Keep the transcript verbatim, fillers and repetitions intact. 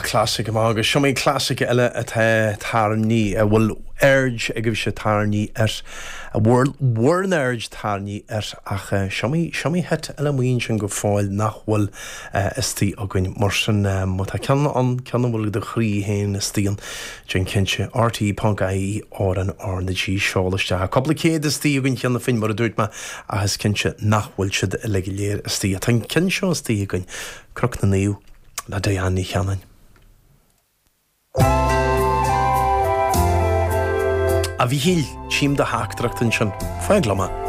classic mága siomí classic eile atá tarní a bhfuil urge a gibh sé tarní ar a bhfuil urge tarní ar ach siomí siomí het eile muoin sin go fáil nach bhfuil istí a gin mar sin mu tá ceanna an ceanna bhfuil de chrí héin istíon gin cinse R T E Punk I or an R na G seálaiste a coppla céad istí a gin ceanna fin mar a dúirt me a has cinse nach bhfuil siad i le léir istí a tan cin seo istí a gin croc na níú na Diana cheannain. A bhí híl tíim de háachtrachtain sin, fáig lama.